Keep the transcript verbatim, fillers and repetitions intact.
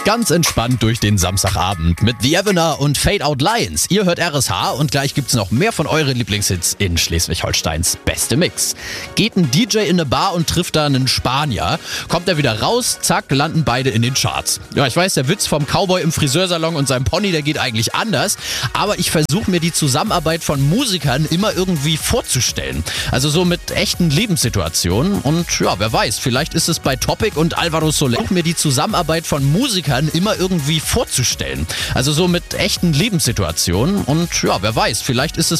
Ganz entspannt durch den Samstagabend mit The Evener und Fade Out Lions. Ihr hört R S H und gleich gibt's noch mehr von euren Lieblingshits in Schleswig-Holsteins beste Mix. Geht ein D J in eine Bar und trifft da einen Spanier, kommt er wieder raus, zack, landen beide in den Charts. Ja, ich weiß, der Witz vom Cowboy im Friseursalon und seinem Pony, der geht eigentlich anders, aber ich versuche mir die Zusammenarbeit von Musikern immer irgendwie vorzustellen. Also so mit echten Lebenssituationen und ja, wer weiß, vielleicht ist es bei Topic und Alvaro Soler, mir die Zusammenarbeit von Musikern immer irgendwie vorzustellen. Also so mit echten Lebenssituationen und ja, wer weiß, vielleicht ist es